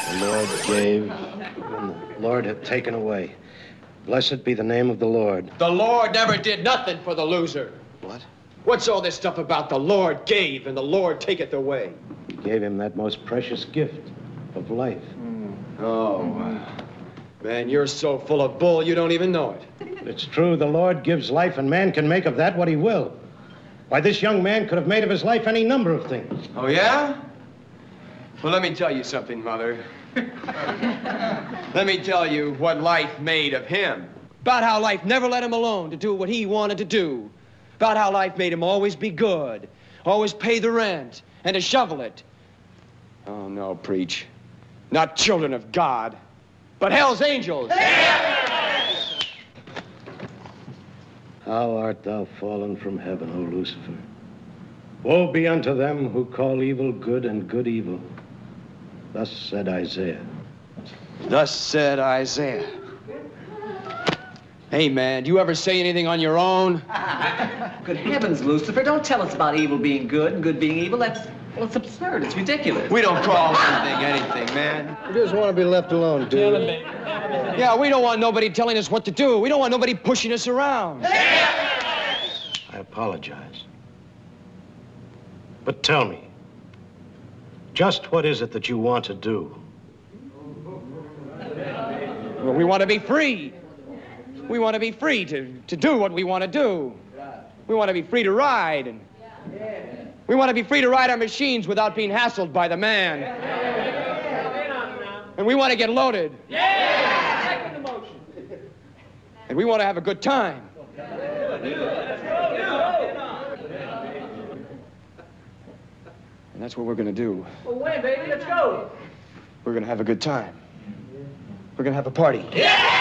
The Lord gave, and the Lord hath taken away. Blessed be the name of the Lord. The Lord never did nothing for the loser. What? What's all this stuff about the Lord gave and the Lord taketh away? He gave him that most precious gift of life. Oh, man, you're so full of bull you don't even know it. It's true, the Lord gives life, and man can make of that what he will. Why, this young man could have made of his life any number of things. Oh, yeah? Well, let me tell you something, Mother. Let me tell you what life made of him. About how life never let him alone to do what he wanted to do. About how life made him always be good, always pay the rent, and to shovel it. Oh, no, preach. Not children of God, but hell's angels. How art thou fallen from heaven, O Lucifer? Woe be unto them who call evil good and good evil. Thus said Isaiah. Thus said Isaiah. Hey, man, do you ever say anything on your own? Good heavens, Lucifer, don't tell us about evil being good and good being evil. Well, it's absurd. It's ridiculous. We don't call anything, man. We just want to be left alone, dude. Yeah, we don't want nobody telling us what to do. We don't want nobody pushing us around. I apologize. But tell me, just what is it that you want to do? Well, we want to be free. We want to be free to do what we want to do. We want to be free to ride. And we want to be free to ride our machines without being hassled by the man. And we want to get loaded. And we want to have a good time. And that's what we're going to do. Well, when, baby? Let's go. We're going to have a good time. We're going to have a party. Yeah!